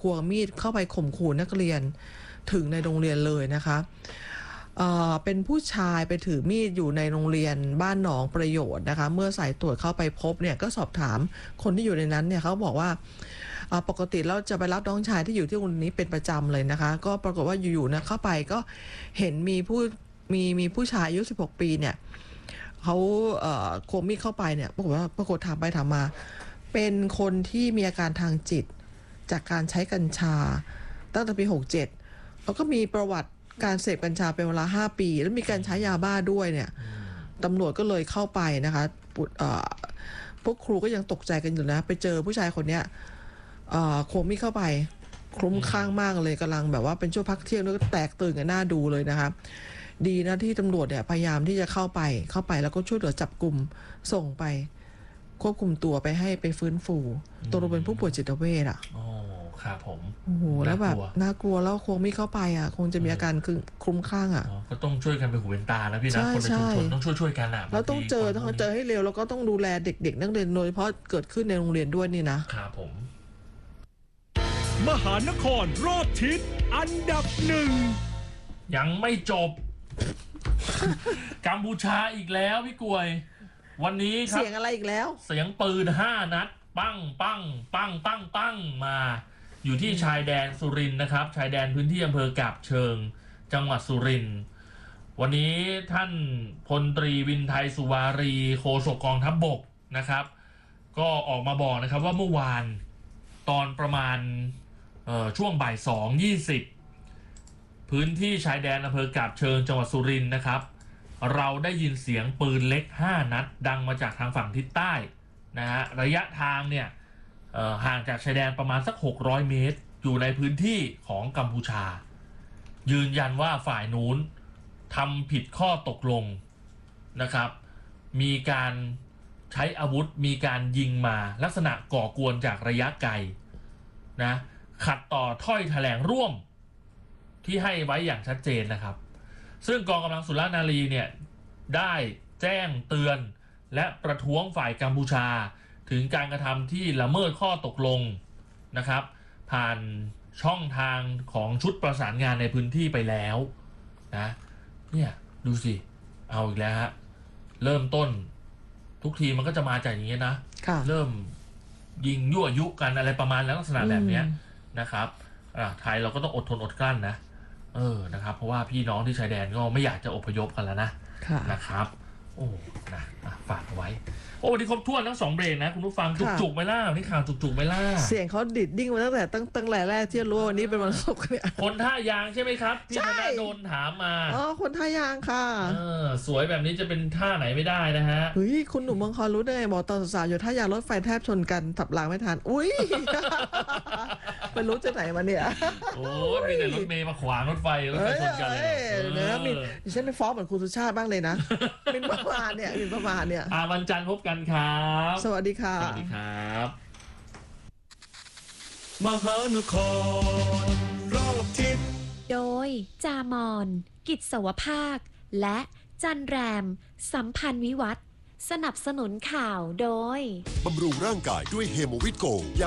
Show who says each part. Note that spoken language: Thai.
Speaker 1: ควงมีดเข้าไปข่มขู่นักเรียนถึงในโรงเรียนเลยนะคะเป็นผู้ชายไปถือมีดอยู่ในโรงเรียนบ้านหนองประโยชน์นะคะเมื่อสายตรวจเข้าไปพบเนี่ยก็สอบถามคนที่อยู่ในนั้นเนี่ยเขาบอกว่าปกติเราจะไปรับน้องชายที่อยู่ที่โรงเรียนนี้เป็นประจำเลยนะคะก็ปรากฏว่าอยู่ๆนะเข้าไปก็เห็นมีผู้ชายอายุ16 ปีเนี่ยเขาควงมีดเข้าไปเนี่ยปรากฏถามไปถามมาเป็นคนที่มีอาการทางจิตจากการใช้กัญชาตั้งแต่ปี67แล้วก็มีประวัติการเสพกัญชาเป็นเวลา5 ปีแล้วมีการใช้ยาบ้าด้วยเนี่ยตำรวจก็เลยเข้าไปนะคะพวกครูก็ยังตกใจกันอยู่นะไปเจอผู้ชายคนเนี้ยควงมีดเข้าไปคลุ้มคลั่งมากเลยกำลังแบบว่าเป็นช่วงพักเที่ยงแล้วก็แตกตื่นกันหน้าดูเลยนะคะดีนะที่ตำรวจเนี่ยพยายามที่จะเข้าไปแล้วก็ช่วยเหลือจับกลุ่มส่งไปควบคุมตัวไปให้ไปฟื้นฟูตัวเราเป็นผู้ป่วยจิตเวช
Speaker 2: ครับผม
Speaker 1: โอ้โหแล้วแบบน่ากลัวแล้วควงมีดเข้าไปคงจะมีอาการคลุ้มคลั่ง
Speaker 2: ก็ต้องช่วยกันไปหูเป็นตาแล้วพี่นะคนในชุมชนต้องช่วยกัน
Speaker 1: แล้วต้องเจอให้เร็วแล้วก็ต้องดูแลเด็กๆนักเรียนโดยเฉพาะเกิดขึ้นในโรงเรียนด้วยนี่นะครับ
Speaker 2: ผม
Speaker 3: มหานครรอบทิศอันดับ1
Speaker 2: ยังไม่จบ กัมพูชาอีกแล้วพี่กวยวันนี้ครับ
Speaker 1: เสียงอะไรอีกแล้ว
Speaker 2: เสียงปืน5 นัดปังปังปังปังปังมาอยู่ที่ชายแดนสุรินทร์นะครับชายแดนพื้นที่อำเภอกาบเชิงจังหวัดสุรินทร์วันนี้ท่านพลตรีวินไทยสุวารีโฆษกกองทัพบกนะครับก็ออกมาบอกนะครับว่าเมื่อวานตอนประมาณช่วงบ่าย2:20พื้นที่ชายแดนอำเภอกาบเชิงจังหวัดสุรินทร์นะครับเราได้ยินเสียงปืนเล็ก5 นัดดังมาจากทางฝั่งทิศใต้นะฮะระยะทางเนี่ยห่างจากชายแดนประมาณสัก600 เมตรอยู่ในพื้นที่ของกัมพูชายืนยันว่าฝ่ายนู้นทำผิดข้อตกลงนะครับมีการใช้อาวุธมีการยิงมาลักษณะก่อกวนจากระยะไกลนะขัดต่อถ้อยแถลงร่วมที่ให้ไว้อย่างชัดเจนนะครับซึ่งกองกำลังสุรนารีเนี่ยได้แจ้งเตือนและประท้วงฝ่ายกัมพูชาถึงการกระทำที่ละเมิดข้อตกลงนะครับผ่านช่องทางของชุดประสานงานในพื้นที่ไปแล้วนะเนี่ยดูสิเอาอีกแล้วฮะเริ่มต้นทุกทีมันก็จะมาจากอย่างนี้นะเริ่มยิงยั่วยุกันอะไรประมาณลักษณะแบบนี้นะครับไทยเราก็ต้องอดทนอดกลั้นนะนะครับเพราะว่าพี่น้องที่ชายแดนก็ไม่อยากจะอพยพกันแล้วนะครับโอ้นะฝากเอาไว้โอ้วันนี้ครบถ้วนทั้ง2 เบรกนะคุณผู้ฟังจุกไหมล่ะนี่ข่าวจุกไหมล่ะ
Speaker 1: เสียงเขาดิดดิ้งมาตั้งแต่แรกที่รู้ว่าวันนี้เป็นวันศุกร์เนี่ย
Speaker 2: คนท่ายางใช่ไหมครับพี่ธนาโดนถามมา
Speaker 1: คนท่ายางค่ะ
Speaker 2: สวยแบบนี้จะเป็นท่าไหนไม่ได้นะฮะ
Speaker 1: เฮ้ยคุณหนุ่มเมืองคอนรู้ได้ไงบอกตอนสาวอยู่ท่ายางรถไฟแทบชนกันทับรางไม่ทันอุ้ยไปรู้จะไหนมาเนี่ย
Speaker 2: โอ้มีแต่รถเมย์มาขวางรถไฟรถไฟชนกันเลย
Speaker 1: นะดิฉันไปฟ้องเหมือนคุณสุชาติบ้างเลยนะมินประมาณเนี่ย
Speaker 2: วันจันทร์พบกันครับ
Speaker 1: สวัสดีค่ะ
Speaker 2: สวัสดีครับ
Speaker 3: มหานครรอบทิศ
Speaker 4: โดยจามอนกิจสวภาคและจันแรมสัมพันธ์วิวัฒน์สนับสนุนข่าวโดย
Speaker 5: บำรุงร่างกายด้วยเฮโมวิตโก